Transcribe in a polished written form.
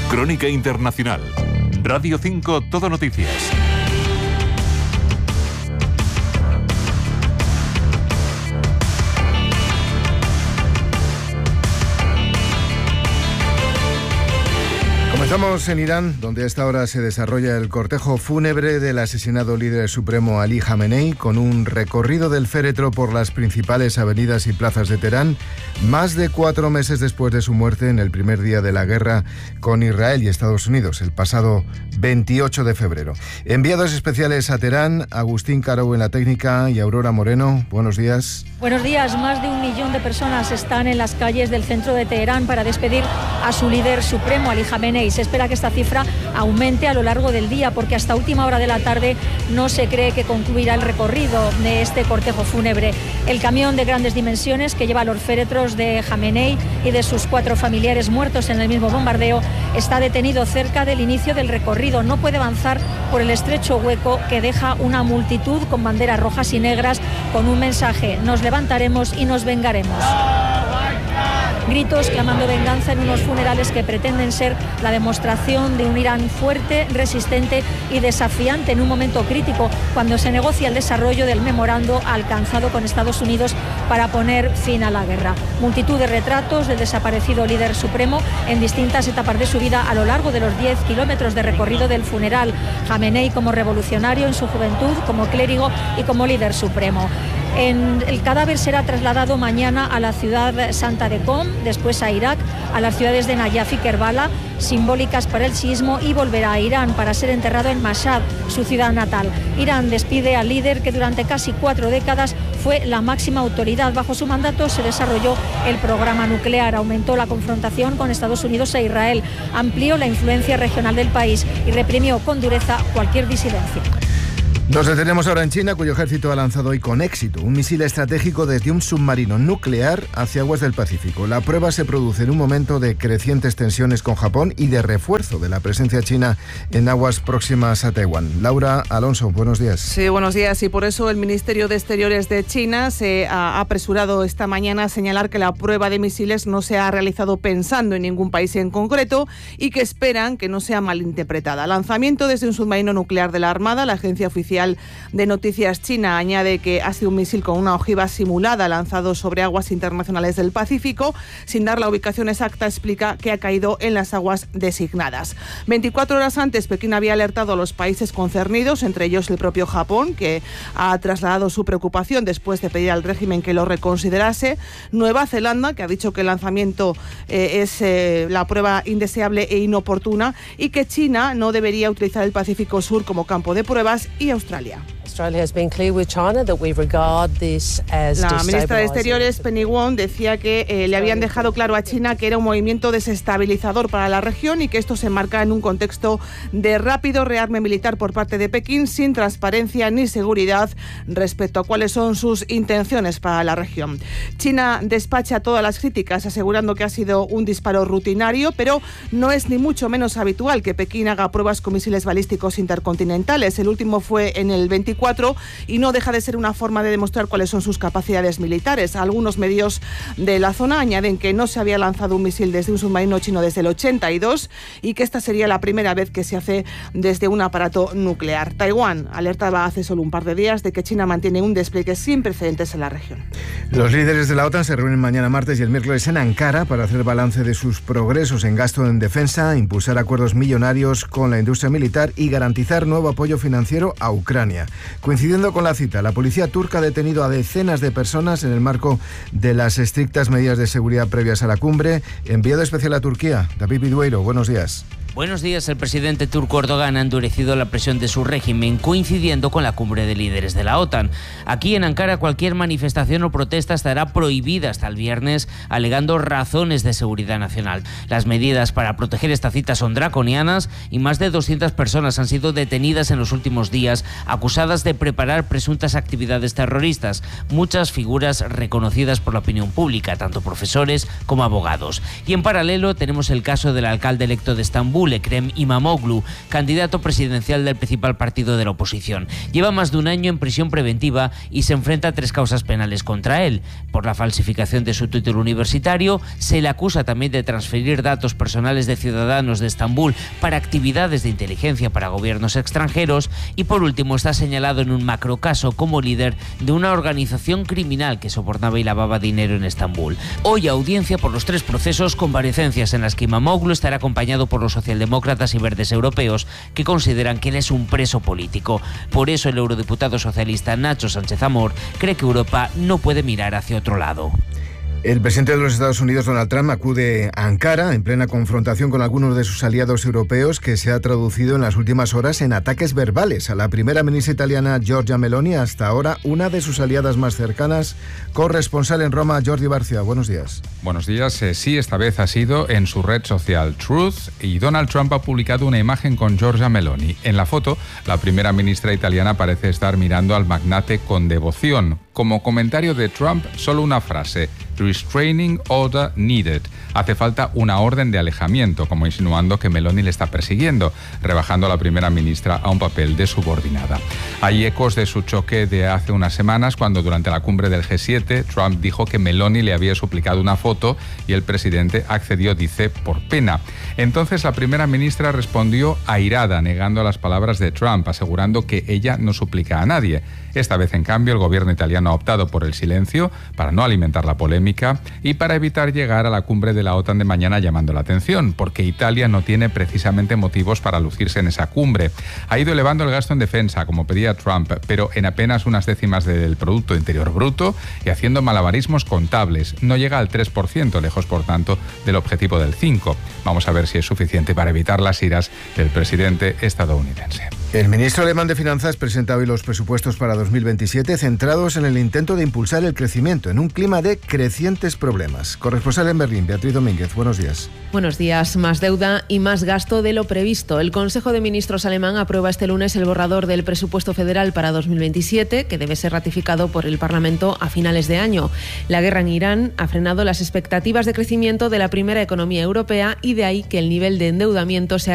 Crónica Internacional. Radio 5 Todo Noticias. Comenzamos en Irán, donde a esta hora se desarrolla el cortejo fúnebre del asesinado líder supremo Ali Jamenei, con un recorrido del féretro por las principales avenidas y plazas de Teherán, más de 4 meses después de su muerte en el primer día de la guerra con Israel y Estados Unidos, el pasado 28 de febrero. Enviados especiales a Teherán, Agustín Caro en la técnica y Aurora Moreno. Buenos días. Buenos días. Más de 1 millón de personas están en las calles del centro de Teherán para despedir a su líder supremo, Ali Jamenei. Se espera que esta cifra aumente a lo largo del día, porque hasta última hora de la tarde no se cree que concluirá el recorrido de este cortejo fúnebre. El camión de grandes dimensiones que lleva los féretros de Jamenei y de sus 4 familiares muertos en el mismo bombardeo está detenido cerca del inicio del recorrido. No puede avanzar por el estrecho hueco que deja una multitud con banderas rojas y negras con un mensaje: nos levantaremos y nos vengaremos. Gritos clamando venganza en unos funerales que pretenden ser la demostración de un Irán fuerte, resistente y desafiante en un momento crítico, cuando se negocia el desarrollo del memorando alcanzado con Estados Unidos para poner fin a la guerra. Multitud de retratos del desaparecido líder supremo en distintas etapas de su vida a lo largo de los 10 kilómetros de recorrido del funeral. Jamenei como revolucionario en su juventud, como clérigo y como líder supremo. El cadáver será trasladado mañana a la ciudad santa de Qom, después a Irak, a las ciudades de Nayaf y Kerbala, simbólicas para el chiismo, y volverá a Irán para ser enterrado en Mashhad, su ciudad natal. Irán despide al líder que durante casi 4 décadas fue la máxima autoridad. Bajo su mandato se desarrolló el programa nuclear, aumentó la confrontación con Estados Unidos e Israel, amplió la influencia regional del país y reprimió con dureza cualquier disidencia. Nos detenemos ahora en China, cuyo ejército ha lanzado hoy con éxito un misil estratégico desde un submarino nuclear hacia aguas del Pacífico. La prueba se produce en un momento de crecientes tensiones con Japón y de refuerzo de la presencia china en aguas próximas a Taiwán. Laura Alonso, buenos días. Sí, buenos días. Y por eso el Ministerio de Exteriores de China se ha apresurado esta mañana a señalar que la prueba de misiles no se ha realizado pensando en ningún país en concreto y que esperan que no sea malinterpretada. Lanzamiento desde un submarino nuclear de la Armada. La agencia oficial de noticias china añade que ha sido un misil con una ojiva simulada lanzado sobre aguas internacionales del Pacífico. Sin dar la ubicación exacta, explica que ha caído en las aguas designadas. 24 horas antes, Pekín había alertado a los países concernidos, entre ellos el propio Japón, que ha trasladado su preocupación después de pedir al régimen que lo reconsiderase. Nueva Zelanda, que ha dicho que el lanzamiento es la prueba indeseable e inoportuna y que China no debería utilizar el Pacífico Sur como campo de pruebas, y Australia. La ministra de Exteriores, Penny Wong, decía que le habían dejado claro a China que era un movimiento desestabilizador para la región y que esto se enmarca en un contexto de rápido rearme militar por parte de Pekín, sin transparencia ni seguridad respecto a cuáles son sus intenciones para la región. China despacha todas las críticas, asegurando que ha sido un disparo rutinario, pero no es ni mucho menos habitual que Pekín haga pruebas con misiles balísticos intercontinentales. El último fue en el 24 y no deja de ser una forma de demostrar cuáles son sus capacidades militares. Algunos medios de la zona añaden que no se había lanzado un misil desde un submarino chino desde el 82 y que esta sería la primera vez que se hace desde un aparato nuclear. Taiwán alertaba hace solo un par de días de que China mantiene un despliegue sin precedentes en la región. Los líderes de la OTAN se reúnen mañana martes y el miércoles en Ankara para hacer balance de sus progresos en gasto en defensa, impulsar acuerdos millonarios con la industria militar y garantizar nuevo apoyo financiero a Ucrania. Coincidiendo con la cita, la policía turca ha detenido a decenas de personas en el marco de las estrictas medidas de seguridad previas a la cumbre. Enviado especial a Turquía, David Bidueiro, buenos días. Buenos días. El presidente turco Erdogan ha endurecido la presión de su régimen, coincidiendo con la cumbre de líderes de la OTAN. Aquí en Ankara, cualquier manifestación o protesta estará prohibida hasta el viernes, alegando razones de seguridad nacional. Las medidas para proteger esta cita son draconianas y más de 200 personas han sido detenidas en los últimos días, acusadas de preparar presuntas actividades terroristas. Muchas figuras reconocidas por la opinión pública, tanto profesores como abogados. Y en paralelo tenemos el caso del alcalde electo de Estambul, Estambul, Ekrem İmamoğlu, candidato presidencial del principal partido de la oposición. Lleva más de un año en prisión preventiva y se enfrenta a 3 causas penales contra él. Por la falsificación de su título universitario, se le acusa también de transferir datos personales de ciudadanos de Estambul para actividades de inteligencia para gobiernos extranjeros y, por último, está señalado en un macrocaso como líder de una organización criminal que sobornaba y lavaba dinero en Estambul. Hoy audiencia por los 3 procesos, comparecencias en las que Imamoglu estará acompañado por los socialdemócratas y verdes europeos, que consideran que él es un preso político. Por eso el eurodiputado socialista Nacho Sánchez Amor cree que Europa no puede mirar hacia otro lado. El presidente de los Estados Unidos, Donald Trump, acude a Ankara en plena confrontación con algunos de sus aliados europeos, que se ha traducido en las últimas horas en ataques verbales a la primera ministra italiana Giorgia Meloni, hasta ahora una de sus aliadas más cercanas. Corresponsal en Roma, Jordi Barcia. Buenos días. Buenos días. Sí, esta vez ha sido en su red social Truth, y Donald Trump ha publicado una imagen con Giorgia Meloni. En la foto, la primera ministra italiana parece estar mirando al magnate con devoción. Como comentario de Trump, solo una frase: Restraining order needed. Hace falta una orden de alejamiento, como insinuando que Meloni le está persiguiendo, rebajando a la primera ministra a un papel de subordinada. Hay ecos de su choque de hace unas semanas, cuando durante la cumbre del G7, Trump dijo que Meloni le había suplicado una foto y el presidente accedió, dice, por pena. Entonces la primera ministra respondió airada, negando las palabras de Trump, asegurando que ella no suplica a nadie. Esta vez, en cambio, el gobierno italiano ha optado por el silencio para no alimentar la polémica y para evitar llegar a la cumbre de la OTAN de mañana llamando la atención, porque Italia no tiene precisamente motivos para lucirse en esa cumbre. Ha ido elevando el gasto en defensa, como pedía Trump, pero en apenas unas décimas del Producto Interior Bruto y haciendo malabarismos contables. No llega al 3%, lejos, por tanto, del objetivo del 5%. Vamos a ver si es suficiente para evitar las iras del presidente estadounidense. El ministro alemán de Finanzas presenta hoy los presupuestos para 2027, centrados en el intento de impulsar el crecimiento en un clima de crecientes problemas. Corresponsal en Berlín, Beatriz Domínguez, buenos días. Buenos días. Más deuda y más gasto de lo previsto. El Consejo de Ministros alemán aprueba este lunes el borrador del presupuesto federal para 2027, que debe ser ratificado por el Parlamento a finales de año. La guerra en Irán ha frenado las expectativas de crecimiento de la primera economía europea, y de ahí que el nivel de endeudamiento sea